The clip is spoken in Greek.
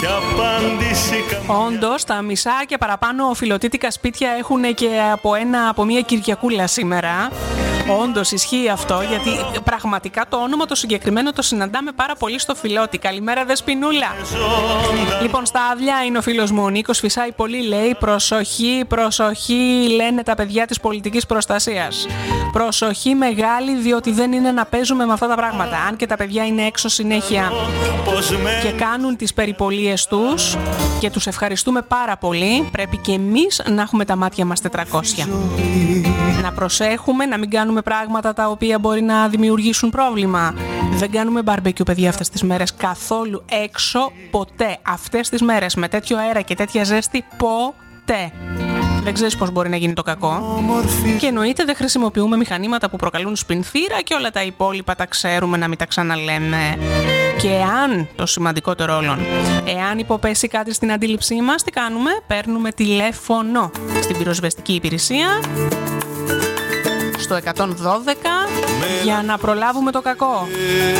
Όντως, τα μισά και παραπάνω οφειλοτήτικα σπίτια έχουν και από μία Κυριακούλα σήμερα. Όντως ισχύει αυτό, γιατί πραγματικά το όνομα το συγκεκριμένο το συναντάμε πάρα πολύ στο Φιλότη. Καλημέρα, Δεσποινούλα. Λοιπόν, στα αυλιά είναι ο φίλος μου ο Νίκος, φυσάει πολύ, λέει. Προσοχή, προσοχή, λένε τα παιδιά της πολιτικής προστασίας. Προσοχή μεγάλη, διότι δεν είναι να παίζουμε με αυτά τα πράγματα. Αν και τα παιδιά είναι έξω συνέχεια και κάνουν τις περιπολίες τους και τους ευχαριστούμε πάρα πολύ, πρέπει και εμείς να έχουμε τα μάτια μας 400. Να προσέχουμε, να μην κάνουμε πράγματα τα οποία μπορεί να δημιουργήσουν πρόβλημα. Δεν κάνουμε μπαρμπεκιού, παιδιά, αυτές τις μέρες καθόλου έξω, ποτέ. Αυτές τις μέρες με τέτοιο αέρα και τέτοια ζέστη, ποτέ. Δεν ξέρεις πώς μπορεί να γίνει το κακό. Και εννοείται δεν χρησιμοποιούμε μηχανήματα που προκαλούν σπινθήρα και όλα τα υπόλοιπα τα ξέρουμε, να μην τα ξαναλέμε. Και αν, το σημαντικότερο όλων, εάν υποπέσει κάτι στην αντίληψή μας, τι κάνουμε? Παίρνουμε τηλέφωνο στην πυροσβεστική υπηρεσία, στο 112, για να προλάβουμε το κακό.